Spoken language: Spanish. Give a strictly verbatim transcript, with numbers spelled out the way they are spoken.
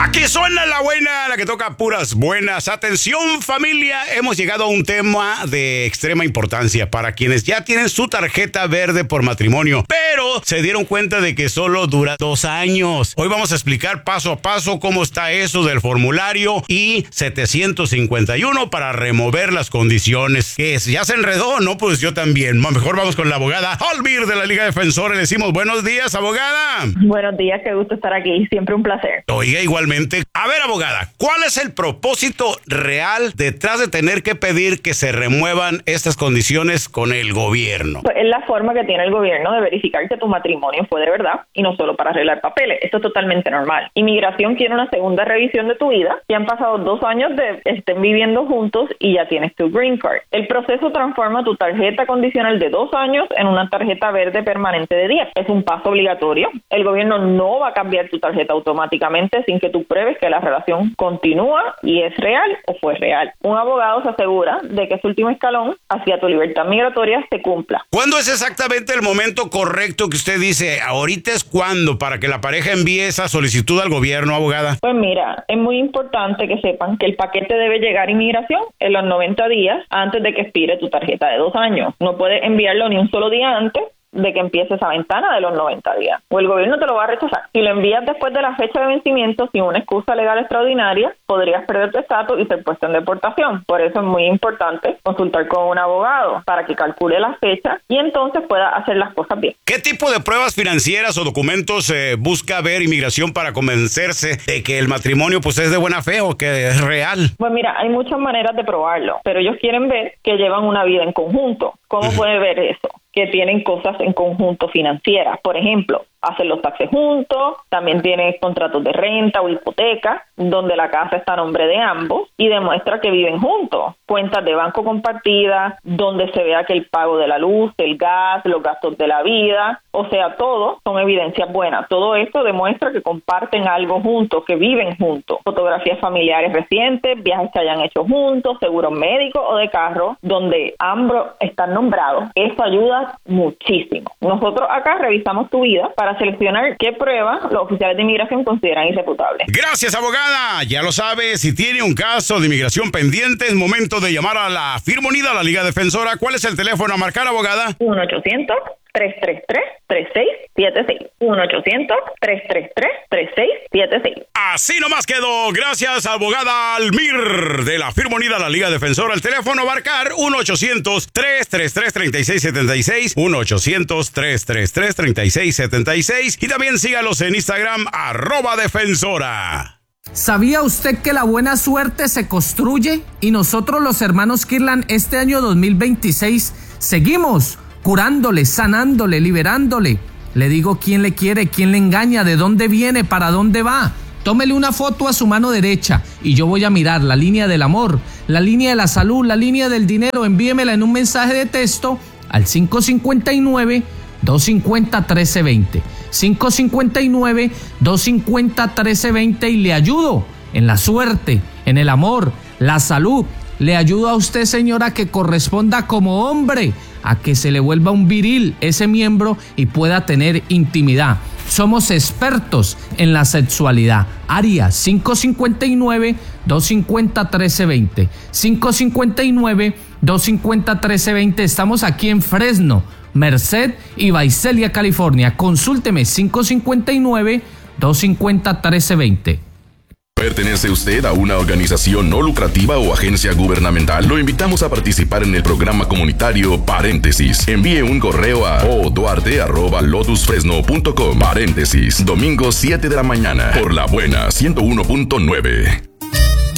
Aquí suena la buena, la que toca puras buenas. Atención, familia, hemos llegado a un tema de extrema importancia para quienes ya tienen su tarjeta verde por matrimonio, pero se dieron cuenta de que solo dura dos años. Hoy vamos a explicar paso a paso cómo está eso del formulario y setecientos cincuenta y uno para remover las condiciones. Que ya se enredó, ¿no? Pues yo también. Mejor vamos con la abogada Almir de la Liga Defensora. Le decimos buenos días, abogada. Buenos días, qué gusto estar aquí. Siempre un placer. Oiga, igualmente. A ver, abogada, ¿cuál es el propósito real detrás de tener que pedir que se remuevan estas condiciones con el gobierno? Pues es la forma que tiene el gobierno de verificar que tu matrimonio fue de verdad y no solo para arreglar papeles. Esto es totalmente normal. Inmigración quiere una segunda revisión de tu vida. Ya han pasado dos años de estén viviendo juntos y ya tienes tu green card. El proceso transforma tu tarjeta condicional de dos años en una tarjeta verde permanente de diez. Es un paso obligatorio. El gobierno no va a cambiar tu tarjeta automáticamente sin que tú pruebes que la relación continúa y es real o fue real. Un abogado se asegura de que ese último escalón hacia tu libertad migratoria se cumpla. ¿Cuándo es exactamente el momento correcto que usted dice, ahorita es cuando, para que la pareja envíe esa solicitud al gobierno, abogada? Pues mira, es muy importante que sepan que el paquete debe llegar a inmigración en los noventa días antes de que expire tu tarjeta de dos años. No puedes enviarlo ni un solo día antes de que empiece esa ventana de los noventa días, o el gobierno te lo va a rechazar. Si lo envías después de la fecha de vencimiento sin una excusa legal extraordinaria, podrías perder tu estatus y ser puesto en deportación. Por eso es muy importante consultar con un abogado para que calcule la fecha y entonces pueda hacer las cosas bien. ¿Qué tipo de pruebas financieras o documentos eh, busca ver inmigración para convencerse de que el matrimonio pues es de buena fe o que es real? Pues mira, hay muchas maneras de probarlo, pero ellos quieren ver que llevan una vida en conjunto. ¿Cómo uh-huh. puede ver eso? Que tienen cosas en conjunto financieras. Por ejemplo, hacen los taxes juntos, también tienen contratos de renta o hipoteca, donde la casa está a nombre de ambos y demuestra que viven juntos. Cuentas de banco compartidas, donde se vea que el pago de la luz, el gas, los gastos de la vida, o sea, todo son evidencias buenas. Todo esto demuestra que comparten algo juntos, que viven juntos. Fotografías familiares recientes, viajes que hayan hecho juntos, seguros médicos o de carro, donde ambos están nombrados. Eso ayuda muchísimo. Nosotros acá revisamos tu vida para seleccionar qué pruebas los oficiales de inmigración consideran irrefutables. Gracias, abogada. Ya lo sabe, si tiene un caso de inmigración pendiente, es momento de llamar a la firma unida, la Liga Defensora. ¿Cuál es el teléfono a marcar, abogada? uno ochocientos, tres tres tres, tres seis siete seis. uno ochocientos, tres tres tres, tres seis siete seis. Así nomás quedó. Gracias, abogada Almir de la firma unida, la Liga Defensora. El teléfono a marcar uno ochocientos, tres tres tres, tres seis siete seis. uno ochocientos, tres tres tres, tres seis siete seis. Y también sígalos en Instagram, arroba defensora. ¿Sabía usted que la buena suerte se construye? Y nosotros, los hermanos Kirlan, este año dos mil veintiséis seguimos curándole, sanándole, liberándole. Le digo quién le quiere, quién le engaña, de dónde viene, para dónde va. Tómele una foto a su mano derecha y yo voy a mirar la línea del amor, la línea de la salud, la línea del dinero. Envíemela en un mensaje de texto al cinco cinco nueve, dos cinco cero, uno tres dos cero. cinco cinco nueve, dos cinco cero, uno tres dos cero y le ayudo en la suerte, en el amor, la salud. Le ayudo a usted, señora, que corresponda como hombre a que se le vuelva un viril ese miembro y pueda tener intimidad. Somos expertos en la sexualidad. Área cinco cinco nueve, dos cinco cero, uno tres dos cero. cinco cinco nueve, dos cinco cero, uno tres dos cero. Estamos aquí en Fresno, Merced y Visalia, California. Consúlteme cinco cinco nueve, dos cinco cero, uno tres dos cero. ¿Pertenece usted a una organización no lucrativa o agencia gubernamental? Lo invitamos a participar en el programa comunitario Paréntesis. Envíe un correo a o duarte arroba lotus fresno punto com. Paréntesis, domingo siete de la mañana, por La Buena ciento uno punto nueve.